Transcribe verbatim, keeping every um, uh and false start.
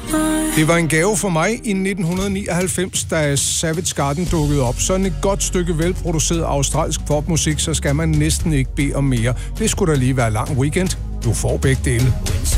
Det var en gave for mig i nitten nioghalvfems, da Savage Garden dukkede op. Sådan et godt stykke velproduceret australsk popmusik, så skal man næsten ikke bede om mere. Det skulle da lige være lang weekend. Du får begge dele.